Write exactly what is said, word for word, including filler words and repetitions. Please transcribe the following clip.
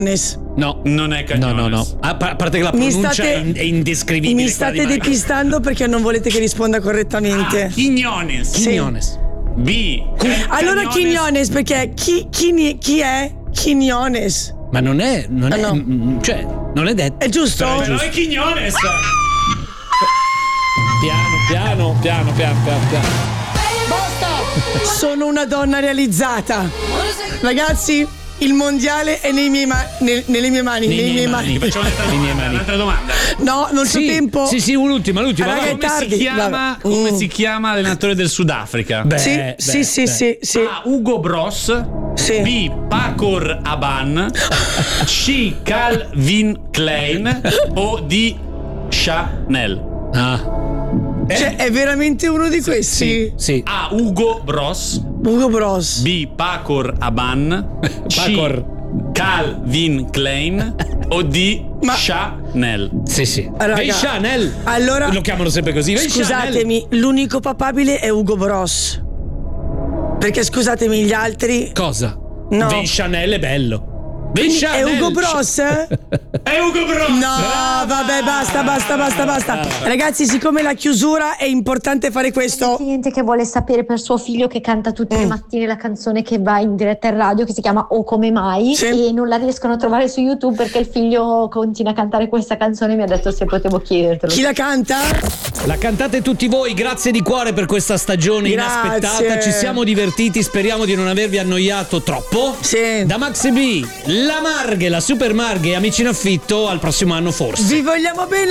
No, non è Cagnones. No, no, no. A parte che la Mi pronuncia state- è indescrivibile. Mi state depistando perché non volete che risponda correttamente. Ah, Quignones. Quignones. B. Allora Quignones, perché chi, chi, chi è Quignones? Ma non è, non Ah, è, no. mm, cioè, non è detto. È giusto? Però è Però giusto. è Quignones. Piano, piano, piano, piano, piano, piano. Sono una donna realizzata. Ragazzi, il mondiale è nei miei ma- nel- nelle mie mani. Nei nei miei miei mani. mani. Facciamo un'altra Le mie domanda, mani. un'altra domanda. No, non c'ho Sì, tempo. sì, sì, un'ultima, l'ultima. Raga, vai. è Come tardi, si chiama, vabbè. come Mm. si chiama l'allenatore del Sudafrica? Beh, Sì, beh, sì, sì, beh. sì, sì. A. Ugo Bros. Sì. B. Pacor Aban. C. Calvin Klein. O D. Chanel. Ah, Cioè, è veramente uno di questi? sì. A. Ugo Bros. Hugo Bros. B. Pacor Aban. C. Pacor. Calvin Klein. O D. Ma- Chanel. Sì, sì. Raga, Vei Chanel. allora- Lo chiamano sempre così. Vei Chanel. Scusatemi, l'unico papabile è Hugo Bros. Perché scusatemi, gli altri. Cosa? No. Vei Chanel è bello. Vei Quindi Chanel. è Hugo Bros? È Ugo Bros. No, vabbè, basta, basta, basta, basta. Ragazzi, siccome la chiusura è importante fare questo. Cliente che vuole sapere per suo figlio che canta tutte le mattine la canzone che va in diretta in radio, che si chiama O come mai, Sì. e non la riescono a trovare su YouTube perché il figlio continua a cantare questa canzone. Mi ha detto se potevo chiedertelo. Chi la canta? La cantate tutti voi, grazie di cuore per questa stagione Grazie. inaspettata. Ci siamo divertiti, speriamo di non avervi annoiato troppo. Sì. Da Max B, la Marghe, la Super Marghe, amici in affitto, al prossimo anno forse. Vi vogliamo bene.